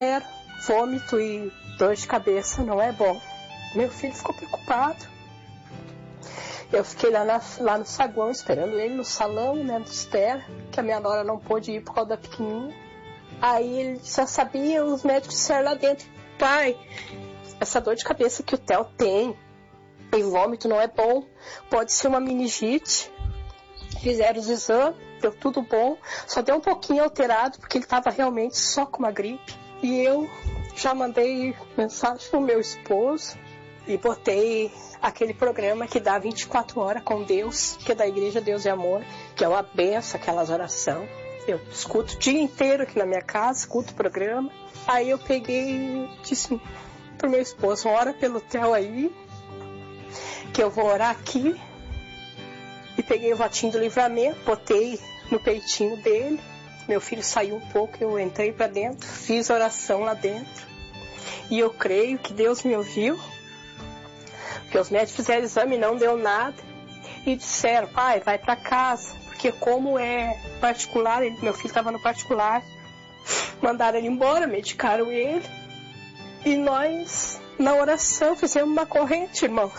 vômito e dor de cabeça não é bom. Meu filho ficou preocupado. Eu fiquei lá no saguão esperando ele no salão, né, de espera, que a minha nora não pôde ir por causa da pequenininha. Aí ele já sabia, os médicos disseram lá dentro: pai, essa dor de cabeça que o Theo tem e vômito não é bom, pode ser uma meningite. Fizeram os exames, deu tudo bom, só deu um pouquinho alterado porque ele estava realmente só com uma gripe. E eu já mandei mensagem pro meu esposo e botei aquele programa que dá 24 horas com Deus, que é da Igreja Deus e Amor, que é uma benção, aquelas orações. Eu escuto o dia inteiro aqui na minha casa, escuto o programa. Aí eu peguei e disse pro meu esposo: ora pelo Theo aí, que eu vou orar aqui. E peguei o votinho do livramento, botei no peitinho dele. Meu filho saiu um pouco, eu entrei para dentro, fiz oração lá dentro. E eu creio que Deus me ouviu, porque os médicos fizeram exame e não deu nada. E disseram: pai, vai para casa, porque como é particular, meu filho estava no particular, mandaram ele embora, medicaram ele. E nós, na oração, fizemos uma corrente, irmãos.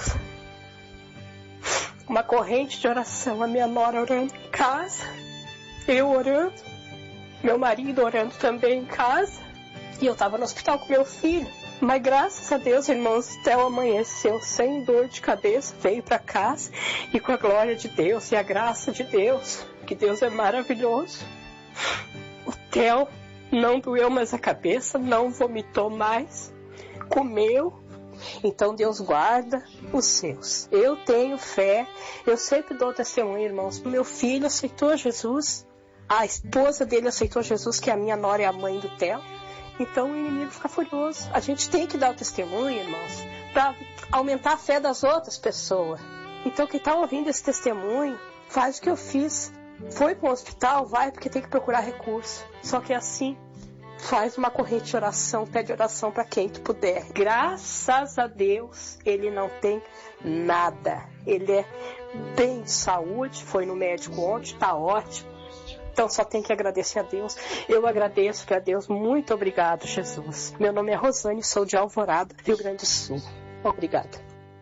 Uma corrente de oração, a minha nora orando em casa, eu orando, meu marido orando também em casa, e eu estava no hospital com meu filho. Mas graças a Deus, irmãos, o Theo amanheceu sem dor de cabeça, veio para casa, e com a glória de Deus e a graça de Deus, que Deus é maravilhoso, o Theo não doeu mais a cabeça, não vomitou mais, comeu. Então Deus guarda os seus. Eu tenho fé, eu sempre dou testemunho, irmãos. Meu filho aceitou Jesus, a esposa dele aceitou Jesus, que a minha nora é a mãe do Theo. Então o inimigo fica furioso. A gente tem que dar o testemunho, irmãos, para aumentar a fé das outras pessoas. Então quem está ouvindo esse testemunho, faz o que eu fiz. Foi para o hospital, vai, porque tem que procurar recurso. Só que é assim. Faz uma corrente de oração, pede oração para quem tu puder. Graças a Deus, ele não tem nada. Ele é bem de saúde, foi no médico ontem, está ótimo. Então só tem que agradecer a Deus. Eu agradeço para Deus. Muito obrigado, Jesus. Meu nome é Rosane, sou de Alvorada, Rio Grande do Sul. Obrigada.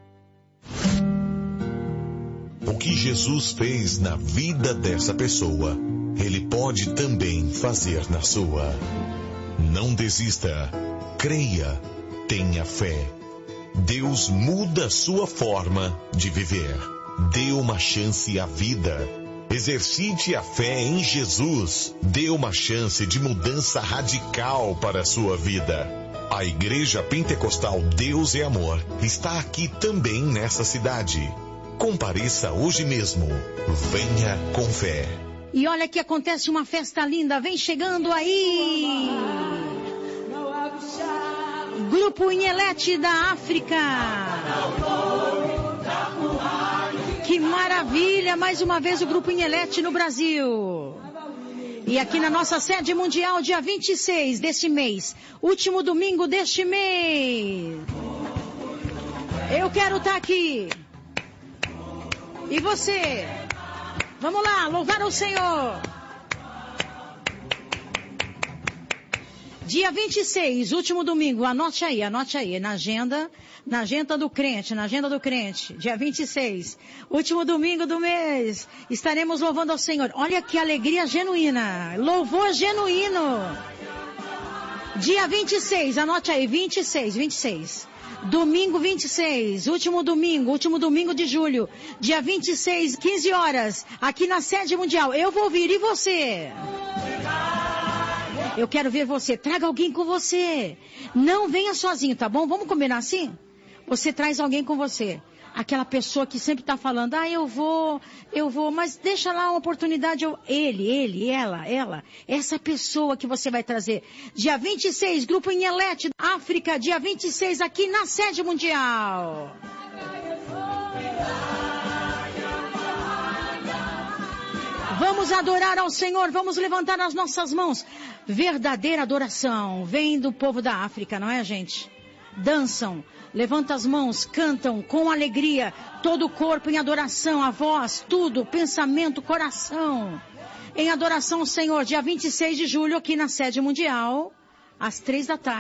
O que Jesus fez na vida dessa pessoa, Ele pode também fazer na sua. Não desista, creia, tenha fé. Deus muda sua forma de viver. Dê uma chance à vida. Exercite a fé em Jesus. Dê uma chance de mudança radical para a sua vida. A Igreja Pentecostal Deus é Amor está aqui também nessa cidade. Compareça hoje mesmo. Venha com fé. E olha que acontece uma festa linda, vem chegando aí. Grupo Inhelete da África. Que maravilha, mais uma vez o Grupo Inhelete no Brasil. E aqui na nossa sede mundial, dia 26 deste mês, último domingo deste mês. Eu quero estar aqui. E você? Vamos lá, louvar o Senhor. Dia 26, último domingo, anote aí, na agenda do crente, dia 26, último domingo do mês, estaremos louvando ao Senhor. Olha que alegria genuína, louvor genuíno. Dia 26, anote aí, 26. Domingo 26, último domingo de julho, dia 26, 15 horas, aqui na sede mundial. Eu vou vir, e você? Eu quero ver você. Traga alguém com você. Não venha sozinho, tá bom? Vamos combinar assim? Você traz alguém com você. Aquela pessoa que sempre está falando: eu vou, mas deixa lá uma oportunidade. Ela. Essa pessoa que você vai trazer. Dia 26, Grupo Inhelete, África, dia 26, aqui na sede mundial. Vamos adorar ao Senhor, vamos levantar as nossas mãos. Verdadeira adoração vem do povo da África, não é, gente? Dançam, levantam as mãos, cantam com alegria, todo o corpo em adoração, a voz, tudo, pensamento, coração. Em adoração ao Senhor, dia 26 de julho, aqui na sede mundial, às 3 da tarde.